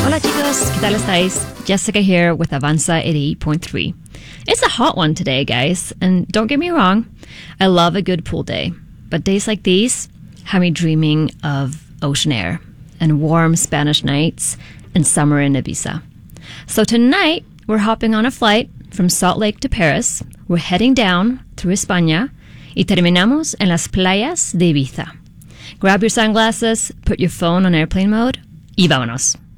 Hola chicos, ¿qué tal estáis? Jessica here with Avanza 88.3. It's a hot one today, guys, and don't get me wrong, I love a good pool day, but days like these have me dreaming of ocean air and warm Spanish nights and summer in Ibiza. So tonight, we're hopping on a flight from Salt Lake to Paris. We're heading down through España y terminamos en las playas de Ibiza. Grab your sunglasses, put your phone on airplane mode y vámonos.